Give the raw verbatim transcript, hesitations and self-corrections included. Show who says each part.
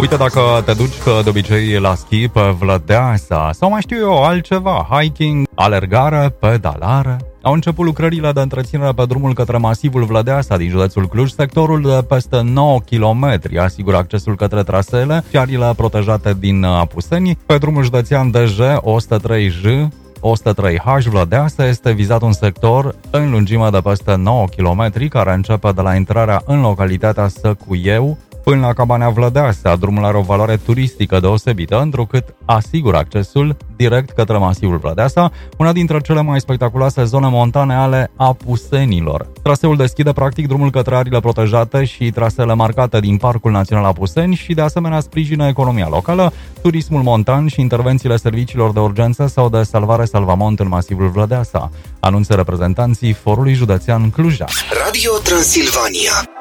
Speaker 1: Uite, dacă te duci de obicei la schi pe Vlădeasa sau mai știu eu altceva, hiking, alergare, pedalare, au început lucrările de întreținere pe drumul către masivul Vlădeasa din județul Cluj. Sectorul de peste nouă kilometri asigură accesul către traseele și arile protejate din Apuseni. Pe drumul județean D J o sută trei J o sută trei H Vlădeasa este vizat un sector în lungime de peste nouă kilometri care începe de la intrarea în localitatea Săcuieu până la Cabanea Vlădeasa. Drumul are o valoare turistică deosebită, întrucât asigură accesul direct către masivul Vlădeasa, una dintre cele mai spectaculoase zone montane ale Apusenilor. Traseul deschide practic drumul către arile protejate și traseele marcate din Parcul Național Apuseni și de asemenea sprijină economia locală, turismul montan și intervențiile serviciilor de urgență sau de salvare salvamont în masivul Vlădeasa, anunță reprezentanții Forului Județean Cluj.
Speaker 2: Radio Transilvania.